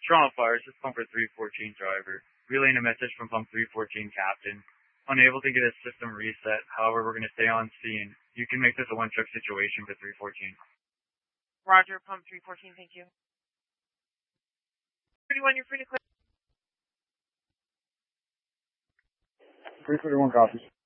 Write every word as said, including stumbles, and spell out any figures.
Toronto Fire, this is pump for three fourteen driver. Relaying a message from pump three fourteen captain. Unable to get a system reset, however, we're going to stay on scene. You can make this a one-truck situation for three fourteen. Roger, pump three fourteen, thank you. thirty-one, you're free to clear. three thirty-one copies.